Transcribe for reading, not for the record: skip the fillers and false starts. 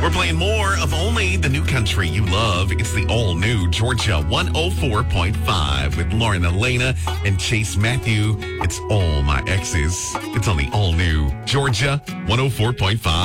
We're playing more of only the new country you love. It's the all-new Georgia 104.5 with Lauren Elena and Chase Matthew. It's All My Exes. It's on the all-new Georgia 104.5.